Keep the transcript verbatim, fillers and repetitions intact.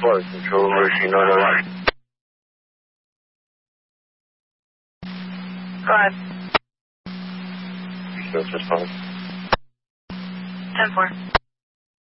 Flight control, Mercy nine oh one. Go ahead. Response. ten four.